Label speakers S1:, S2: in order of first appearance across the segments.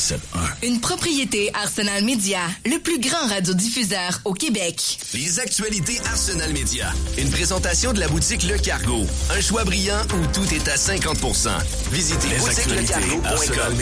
S1: 97.1.
S2: Une propriété Arsenal Media, le plus grand radiodiffuseur au Québec.
S3: Les actualités Arsenal Media. Une présentation de la boutique Le Cargo. Un choix brillant où tout est à 50%. Visitez boutiquelecargo.com.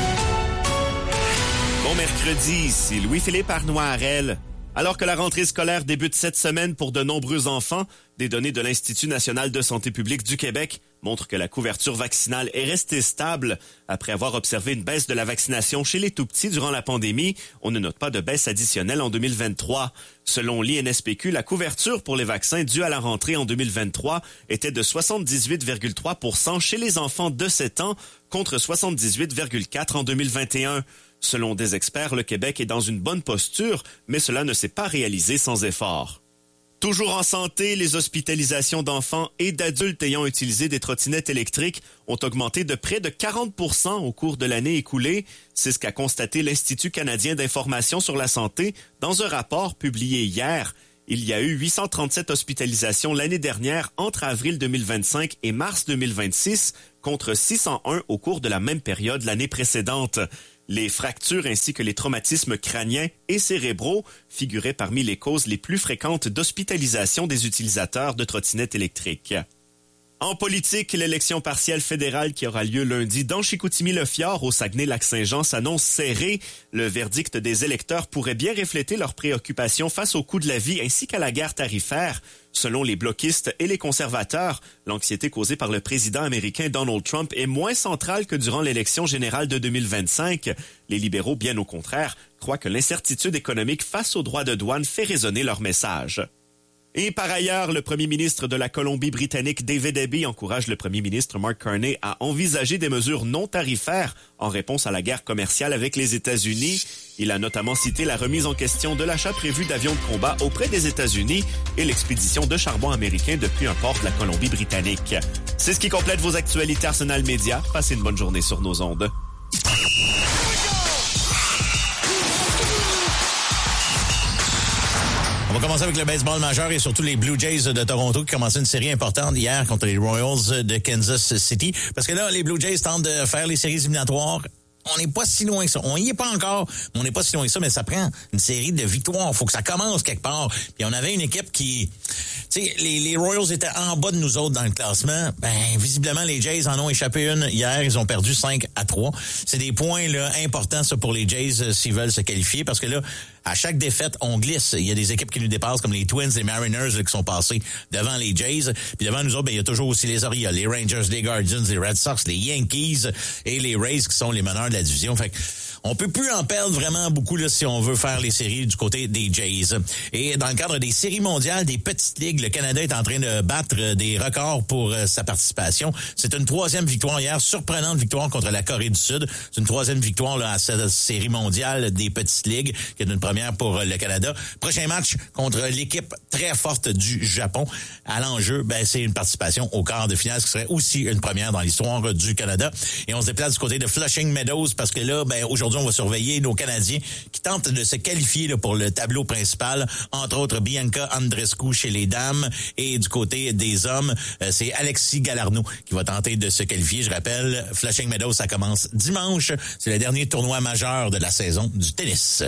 S4: Bon mercredi, ici Louis-Philippe Arnoirel. Alors que la rentrée scolaire débute cette semaine pour de nombreux enfants, des données de l'Institut national de santé publique du Québec montrent que la couverture vaccinale est restée stable. Après avoir observé une baisse de la vaccination chez les tout-petits durant la pandémie, on ne note pas de baisse additionnelle en 2023. Selon l'INSPQ, la couverture pour les vaccins dus à la rentrée en 2023 était de 78,3% chez les enfants de 7 ans contre 78,4% en 2021. Selon des experts, le Québec est dans une bonne posture, mais cela ne s'est pas réalisé sans effort. Toujours en santé, les hospitalisations d'enfants et d'adultes ayant utilisé des trottinettes électriques ont augmenté de près de 40% au cours de l'année écoulée. C'est ce qu'a constaté l'Institut canadien d'information sur la santé dans un rapport publié hier. Il y a eu 837 hospitalisations l'année dernière entre avril 2025 et mars 2026, contre 601 au cours de la même période l'année précédente. Les fractures ainsi que les traumatismes crâniens et cérébraux figuraient parmi les causes les plus fréquentes d'hospitalisation des utilisateurs de trottinettes électriques. En politique, l'élection partielle fédérale qui aura lieu lundi dans Chicoutimi-Le-Fjord au Saguenay-Lac-Saint-Jean s'annonce serrée. Le verdict des électeurs pourrait bien refléter leurs préoccupations face au coût de la vie ainsi qu'à la guerre tarifaire. Selon les bloquistes et les conservateurs, l'anxiété causée par le président américain Donald Trump est moins centrale que durant l'élection générale de 2025. Les libéraux, bien au contraire, croient que l'incertitude économique face aux droits de douane fait résonner leur message. Et par ailleurs, le premier ministre de la Colombie-Britannique, David Eby, encourage le premier ministre Mark Carney à envisager des mesures non tarifaires en réponse à la guerre commerciale avec les États-Unis. Il a notamment cité la remise en question de l'achat prévu d'avions de combat auprès des États-Unis et l'expédition de charbon américain depuis un port de la Colombie-Britannique. C'est ce qui complète vos actualités Arsenal Media. Passez une bonne journée sur nos ondes.
S5: On va commencer avec le baseball majeur et surtout les Blue Jays de Toronto qui commençaient une série importante hier contre les Royals de Kansas City. Parce que là, les Blue Jays tentent de faire les séries éliminatoires. On n'est pas si loin que ça. On y est pas encore, mais on n'est pas si loin que ça, mais ça prend une série de victoires. Faut que ça commence quelque part. Puis on avait une équipe qui... Tu sais, les Royals étaient en bas de nous autres dans le classement. Ben, visiblement, les Jays en ont échappé une hier. Ils ont perdu 5-3. C'est des points là importants, ça, pour les Jays s'ils veulent se qualifier. Parce que là, à chaque défaite, on glisse. Il y a des équipes qui nous dépassent, comme les Twins, les Mariners, là, qui sont passés devant les Jays. Puis devant nous autres, ben, il y a toujours aussi les Orioles, les Rangers, les Guardians, les Red Sox, les Yankees et les Rays qui sont les meneurs de la division. Fait que on peut plus en perdre vraiment beaucoup là si on veut faire les séries du côté des Jays. Et dans le cadre des séries mondiales, des petites ligues, le Canada est en train de battre des records pour sa participation. C'est une 3e victoire hier, surprenante victoire contre la Corée du Sud. C'est une 3e victoire là à cette série mondiale des petites ligues, qui est une première pour le Canada. Prochain match contre l'équipe très forte du Japon. À l'enjeu, ben c'est une participation au quart de finale, ce qui serait aussi une première dans l'histoire du Canada. Et on se déplace du côté de Flushing Meadows parce que là, ben aujourd'hui, on va surveiller nos Canadiens qui tentent de se qualifier là, pour le tableau principal. Entre autres, Bianca Andreescu chez les dames. Et du côté des hommes, c'est Alexis Galarneau qui va tenter de se qualifier. Je rappelle, Flushing Meadows, ça commence dimanche. C'est le dernier tournoi majeur de la saison du tennis.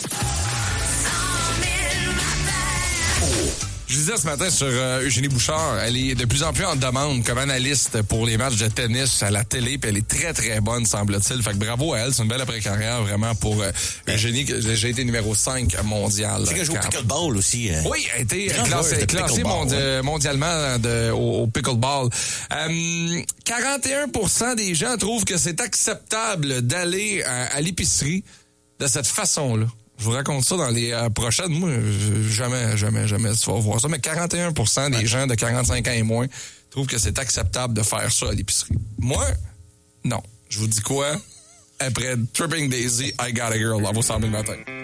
S6: Je disais ce matin sur Eugénie Bouchard, elle est de plus en plus en demande comme analyste pour les matchs de tennis à la télé, puis elle est très, très bonne, semble-t-il. Fait que bravo à elle, c'est une belle après-carrière vraiment pour Eugénie, j'ai été numéro 5 mondial.
S5: Tu sais qu'elle joue au pickleball aussi.
S6: Oui, elle a été classée mondialement au pickleball. 41% des gens trouvent que c'est acceptable d'aller à l'épicerie de cette façon-là. Je vous raconte ça dans les prochaines. Moi, jamais tu vas voir ça. Mais 41% des gens de 45 ans et moins trouvent que c'est acceptable de faire ça à l'épicerie. Moi, non. Je vous dis quoi? Après Tripping Daisy, I Got a Girl, dans vos 100 000 matins.